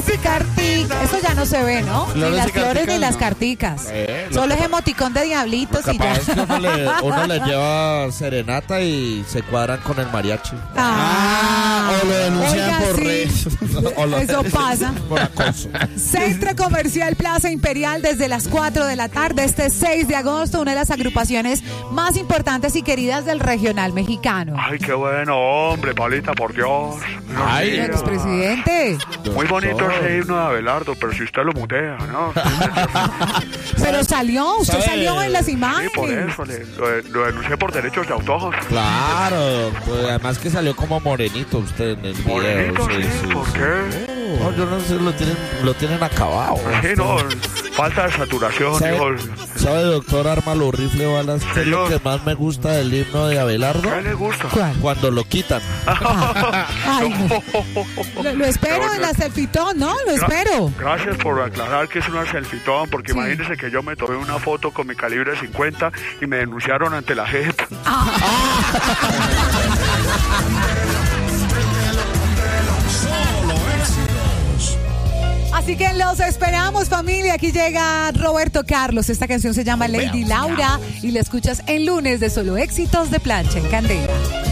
Cartica. Eso ya no se ve, ¿no? Ni las flores ni las carticas. Solo es emoticón de diablitos y ya. Es que uno le lleva serenata y se cuadran con el mariachi. O lo denuncian por redes. Eso pasa. Por acoso. Centro Comercial Plaza Imperial desde las 4 de la tarde, este 6 de agosto, una de las agrupaciones más importantes y queridas del regional mexicano. Ay, qué bueno, hombre, Palita, por Dios. Ay, Expresidente. Muy bonito ese himno de Abelardo, pero si usted lo mutea, ¿no? Pero usted salió en las Sí, imágenes. por eso, lo denuncié por derechos de autor. Claro, pues además que salió como morenito usted en el video. Morenito, sí, ¿por qué? No, yo no sé, lo tienen acabado. Sí, no, falta de saturación, hijo. ¿Sabe, doctor Ármalo Rifle Balas, qué es lo que más me gusta del himno de Abelardo? ¿Qué le gusta? ¿Cuál? Cuando lo quitan. Ay, no. Lo espero en la selfitón, ¿no? Lo espero. Gracias por aclarar que es una selfitón, porque Sí. imagínese que yo me tomé una foto con mi calibre 50 y me denunciaron ante la JEP. Así que los esperamos, familia. Aquí llega Roberto Carlos. Esta canción se llama Lady Laura y la escuchas en lunes de Solo Éxitos de Plancha en Candela.